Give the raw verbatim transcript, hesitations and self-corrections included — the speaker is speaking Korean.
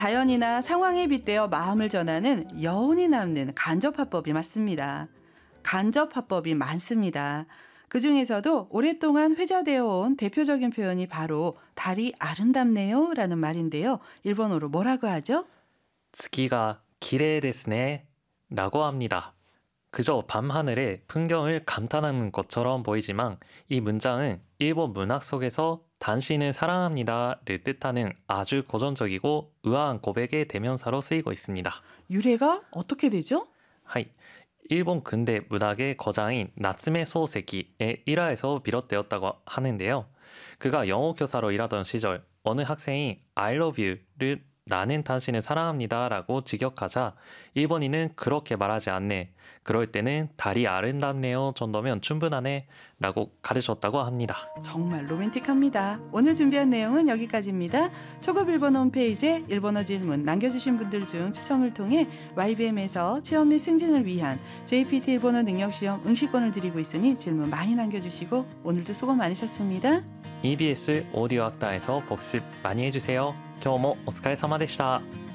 자연이나 상황에 빗대어 마음을 전하는 여운이 남는 간접화법이 맞습니다. 간접화법이 많습니다. 그 중에서도 오랫동안 회자되어 온 대표적인 표현이 바로 달이 아름답네요 라는 말인데요. 일본어로 뭐라고 하죠? 月が 기레ですね라고 합니다. 그저 밤하늘의 풍경을 감탄하는 것처럼 보이지만 이 문장은 일본 문학 속에서 당신을 사랑합니다를 뜻하는 아주 고전적이고 우아한 고백의 대명사로 쓰이고 있습니다. 유래가 어떻게 되죠? はい。 일본 근대 문학의 거장인 나츠메 소세기의 일화에서 비롯되었다고 하는데요. 그가 영어 교사로 일하던 시절 어느 학생이 I love you를 나는 당신을 사랑합니다 라고 직역하자 일본인은 그렇게 말하지 않네. 그럴 때는 달이 아름답네요 정도면 충분하네 라고 가르쳤다고 합니다. 정말 로맨틱합니다. 오늘 준비한 내용은 여기까지입니다. 초급 일본어 홈페이지에 일본어 질문 남겨주신 분들 중 추첨을 통해 와이비엠에서 체험 및 승진을 위한 제이피티 일본어 능력시험 응시권을 드리고 있으니 질문 많이 남겨주시고 오늘도 수고 많으셨습니다. 이비에스 오디오 학당에서 복습 많이 해주세요. 今日もお疲れ様でした。